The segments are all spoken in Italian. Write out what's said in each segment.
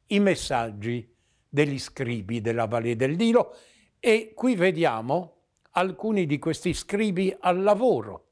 i messaggi degli scribi della Valle del Nilo, e qui vediamo alcuni di questi scribi al lavoro.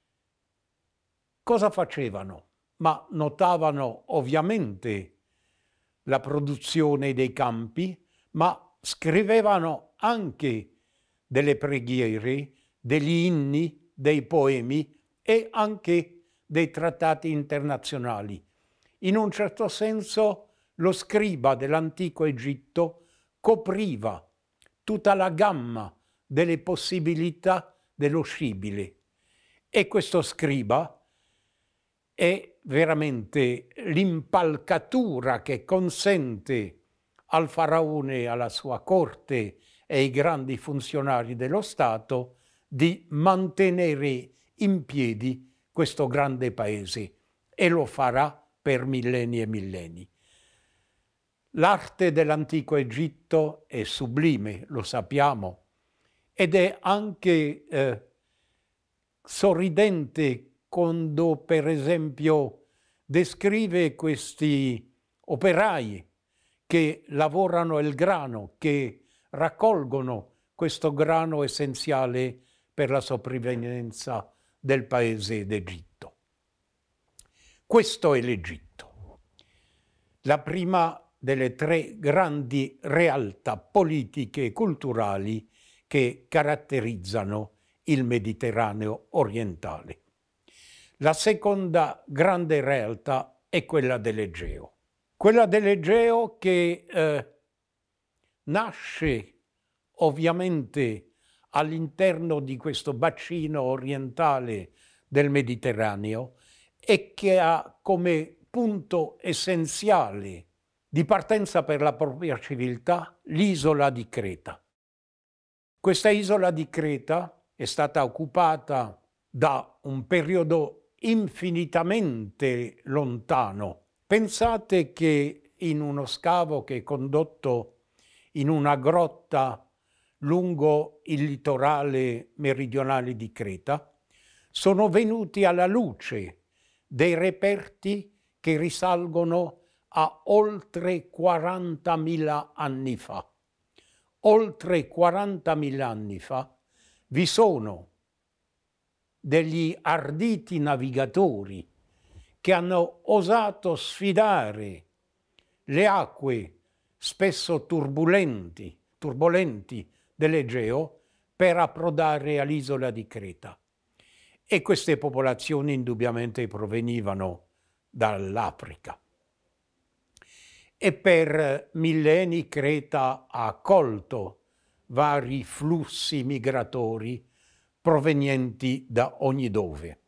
Cosa facevano? Ma notavano ovviamente la produzione dei campi, ma scrivevano anche delle preghiere, degli inni, dei poemi e anche dei trattati internazionali. In un certo senso lo scriba dell'antico Egitto copriva tutta la gamma delle possibilità dello scibile, e questo scriba è veramente l'impalcatura che consente al faraone, alla sua corte e ai grandi funzionari dello Stato di mantenere in piedi questo grande paese, e lo farà per millenni e millenni. L'arte dell'antico Egitto è sublime, lo sappiamo, ed è anche sorridente quando, per esempio, descrive questi operai che lavorano il grano, che raccolgono questo grano essenziale per la sopravvivenza del paese d'Egitto. Questo è l'Egitto, la prima delle tre grandi realtà politiche e culturali che caratterizzano il Mediterraneo orientale. La seconda grande realtà è quella dell'Egeo. Quella dell'Egeo che nasce ovviamente all'interno di questo bacino orientale del Mediterraneo e che ha come punto essenziale di partenza per la propria civiltà l'isola di Creta. Questa isola di Creta è stata occupata da un periodo infinitamente lontano. Pensate che in uno scavo che è condotto in una grotta lungo il litorale meridionale di Creta, sono venuti alla luce dei reperti che risalgono a oltre 40.000 anni fa. Oltre 40.000 anni fa vi sono degli arditi navigatori che hanno osato sfidare le acque spesso turbolenti dell'Egeo per approdare all'isola di Creta. E queste popolazioni indubbiamente provenivano dall'Africa. E per millenni Creta ha accolto vari flussi migratori provenienti da ogni dove.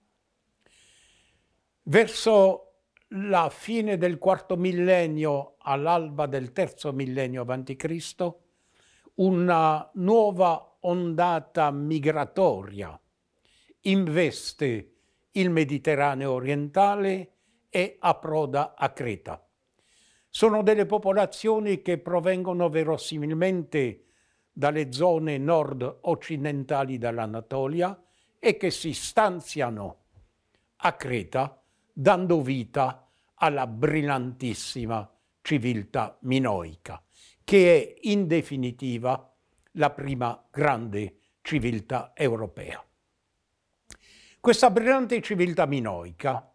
Verso la fine del quarto millennio, all'alba del terzo millennio a.C., una nuova ondata migratoria investe il Mediterraneo orientale e approda a Creta. Sono delle popolazioni che provengono verosimilmente dalle zone nord-occidentali dell'Anatolia e che si stanziano a Creta, dando vita alla brillantissima civiltà minoica, che è in definitiva la prima grande civiltà europea. Questa brillante civiltà minoica,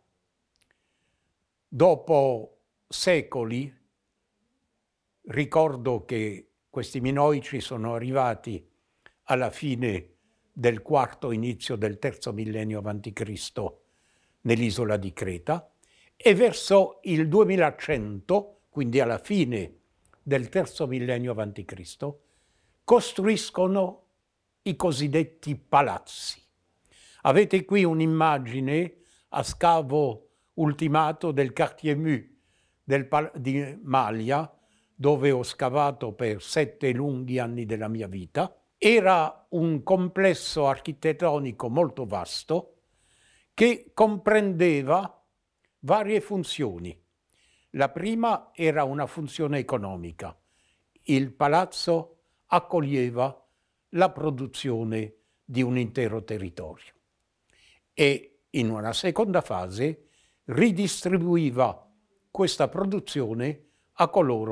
dopo secoli, ricordo che questi minoici sono arrivati alla fine del quarto, inizio del terzo millennio a.C. nell'isola di Creta, e verso il 2100, quindi alla fine del terzo millennio a.C., costruiscono i cosiddetti palazzi. Avete qui un'immagine a scavo ultimato del Quartier Mu di Maglia, dove ho scavato per 7 lunghi anni della mia vita. Era un complesso architettonico molto vasto che comprendeva varie funzioni. La prima era una funzione economica. Il palazzo accoglieva la produzione di un intero territorio e in una seconda fase ridistribuiva questa produzione a coloro